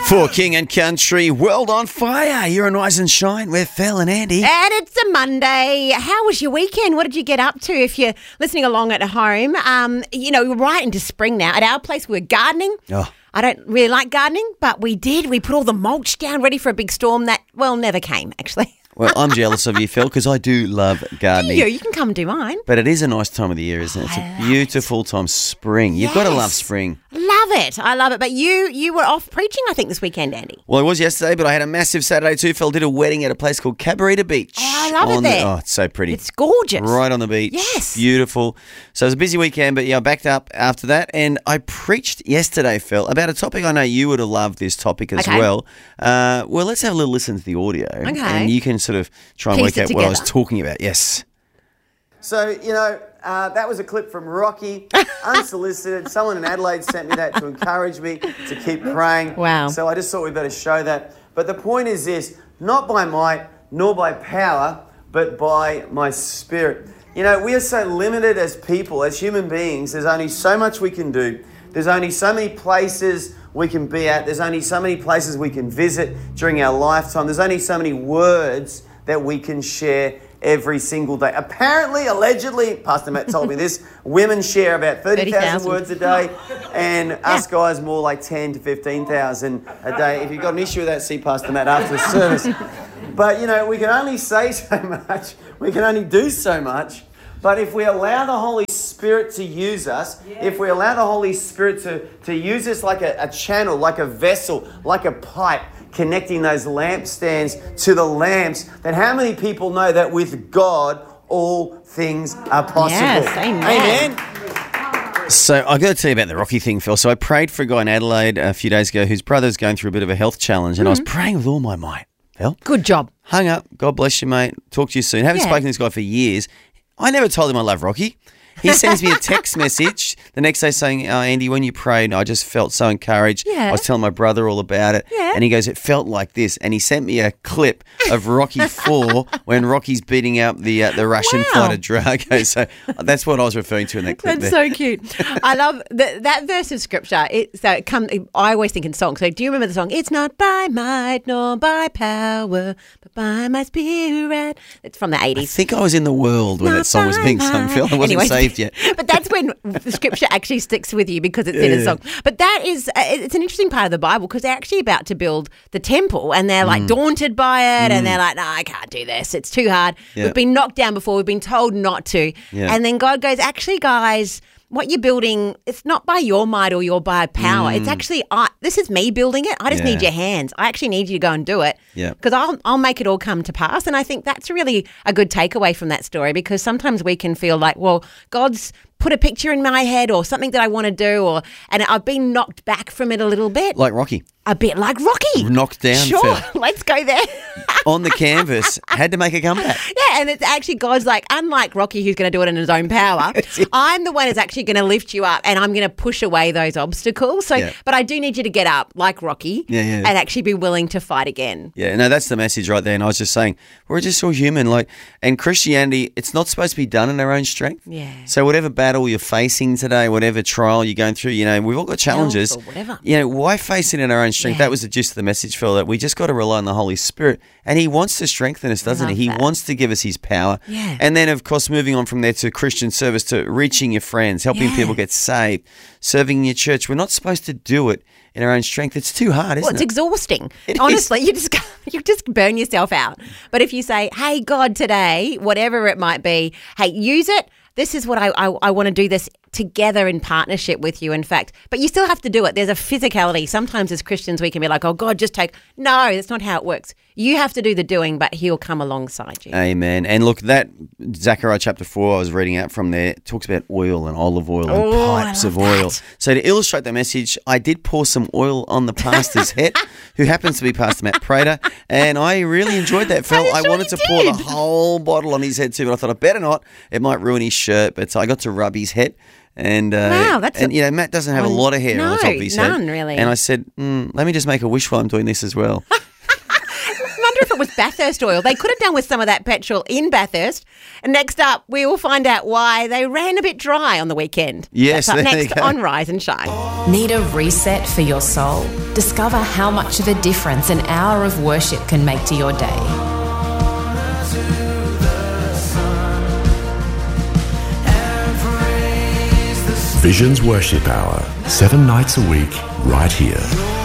For King and Country, World on Fire. You're on Rise and Shine with Phil and Andy. And it's a Monday. How was your weekend? What did you get up to? If you're listening along at home, we're right into spring now. At our place, we were gardening. Oh. I don't really like gardening, but we did. We put all the mulch down ready for a big storm that, never came, actually. Well, I'm jealous of you, Phil, because I do love gardening. You can come and do mine. But it is a nice time of the year, isn't it? It's a beautiful time, spring. You've got to love spring. I love it. But you were off preaching, I think, this weekend, Andy. Well, I was yesterday, but I had a massive Saturday too, Phil. Did a wedding at a place called Cabarita Beach. Oh, I love it there. Oh, it's so pretty. It's gorgeous. Right on the beach. Yes. Beautiful. So it was a busy weekend, but I backed up after that. And I preached yesterday, Phil, about a topic I know you would have loved this topic as well. Let's have a little listen to the audio. Okay. And you can sort of try and work out what I was talking about. Yes. So, that was a clip from Rocky, unsolicited. Someone in Adelaide sent me that to encourage me to keep praying. Wow. So I just thought we'd better show that. But the point is this, not by might nor by power, but by my spirit. We are so limited as people, as human beings. There's only so much we can do. There's only so many places we can be at. There's only so many places we can visit during our lifetime. There's only so many words that we can share every single day. Apparently, allegedly, Pastor Matt told me this, women share about 30,000 words a day, and us guys more like 10 to 15,000 a day. If you've got an issue with that, see Pastor Matt after the service. But, we can only say so much. We can only do so much. But if we allow the Holy Spirit to use us, if we allow the Holy Spirit to use us like a channel, like a vessel, like a pipe, connecting those lampstands to the lamps, then how many people know that with God, all things are possible? Yes, amen. So I got to tell you about the Rocky thing, Phil. So I prayed for a guy in Adelaide a few days ago whose brother's going through a bit of a health challenge, and I was praying with all my might, Phil. Good job. Hung up. God bless you, mate. Talk to you soon. Haven't spoken to this guy for years. I never told him I love Rocky. He sends me a text message the next day saying, Andy, when you prayed, I just felt so encouraged. Yeah. I was telling my brother all about it. Yeah. And he goes, it felt like this. And he sent me a clip of Rocky 4 when Rocky's beating up the Russian fighter Drago. So that's what I was referring to in that clip. That's there. so cute. I love that verse of scripture. I always think in songs. So do you remember the song? It's not by might nor by power, but by my spirit. It's from the 80s. I think I was in the world when that song was being sung, Phil. I wasn't saved yet. But that's when the scripture actually sticks with you because it's in a song. But that is, it's an interesting part of the Bible because they're actually about to build the temple and they're like daunted by it and they're like, no, I can't do this. It's too hard. Yeah. We've been knocked down before. We've been told not to. Yeah. And then God goes, actually, guys, what you're building, it's not by your might or your by power. It's actually, this is me building it. I just need your hands. I actually need you to go and do it because I'll make it all come to pass. And I think that's really a good takeaway from that story because sometimes we can feel like, well, God's put a picture in my head or something that I want to do and I've been knocked back from it a little bit. Like Rocky. A bit like Rocky. Knocked down, Sure, Phil. let's go there. On the canvas, had to make a comeback. Yeah, and it's actually God's like, unlike Rocky who's going to do it in his own power, I'm the one who's actually going to lift you up and I'm going to push away those obstacles. So, but I do need you to get up like Rocky and actually be willing to fight again. Yeah, no, that's the message right there. And I was just saying, we're just all human. And Christianity, it's not supposed to be done in our own strength. Yeah. So whatever battle you're facing today, whatever trial you're going through, we've all got challenges. Or whatever. Why face it in our own strength? That was the gist of the message, Phil, that we just got to rely on the Holy Spirit. And He wants to strengthen us, doesn't He? He wants to give us His power. Yeah. And then, of course, moving on from there to Christian service, to reaching your friends, helping people get saved, serving in your church. We're not supposed to do it in our own strength. It's too hard, isn't it? It's exhausting. It Honestly, you just burn yourself out. But if you say, hey, God, today, whatever it might be, hey, use it. This is what I want to do this together in partnership with you, in fact. But you still have to do it. There's a physicality. Sometimes as Christians we can be like, oh, God, just take. No, that's not how it works. You have to do the doing, but He'll come alongside you. Amen. And look, that Zechariah chapter 4 I was reading out from there talks about oil and olive oil and pipes of oil. So to illustrate the message, I did pour some oil on the pastor's head, who happens to be Pastor Matt Prater, and I really enjoyed that, Phil. I wanted to pour the whole bottle on his head too, but I thought I better not. It might ruin his shirt, but I got to rub his head. And wow, Matt doesn't have a lot of hair on the top of his head. None really. And I said, let me just make a wish while I'm doing this as well. I wonder if it was Bathurst oil. They could have done with some of that petrol in Bathurst. And next up, we will find out why they ran a bit dry on the weekend. Yes, that's up there next you go. on Rise and Shine. Need a reset for your soul? Discover how much of a difference an hour of worship can make to your day. Vision's Worship Hour, 7 nights a week, right here.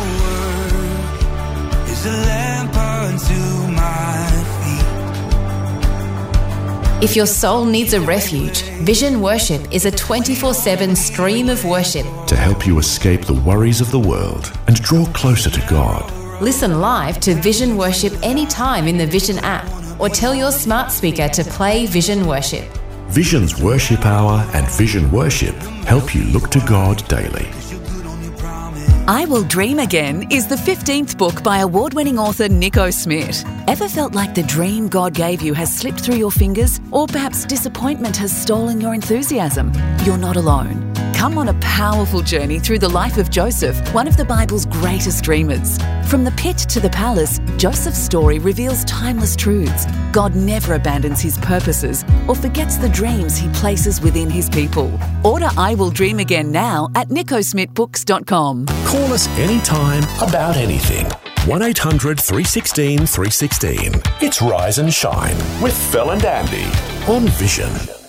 If your soul needs a refuge, Vision Worship is a 24/7 stream of worship to help you escape the worries of the world and draw closer to God. Listen live to Vision Worship anytime in the Vision app or tell your smart speaker to play Vision Worship. Vision's Worship Hour and Vision Worship help you look to God daily. I Will Dream Again is the 15th book by award-winning author Nico Smith. Ever felt like the dream God gave you has slipped through your fingers, or perhaps disappointment has stolen your enthusiasm? You're not alone. Come on a powerful journey through the life of Joseph, one of the Bible's greatest dreamers. From the pit to the palace, Joseph's story reveals timeless truths. God never abandons his purposes or forgets the dreams he places within his people. Order I Will Dream Again now at nicosmithbooks.com. Call us anytime about anything. 1800 316 316. It's Rise and Shine with Phil and Andy on Vision.